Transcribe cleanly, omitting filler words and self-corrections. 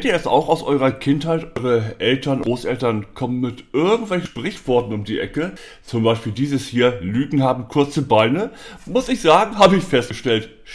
Kennt ihr es auch aus eurer Kindheit? Eure Eltern, Großeltern kommen mit irgendwelchen Sprichworten um die Ecke. Zum Beispiel dieses hier, Lügen haben kurze Beine. Muss ich sagen, habe ich festgestellt,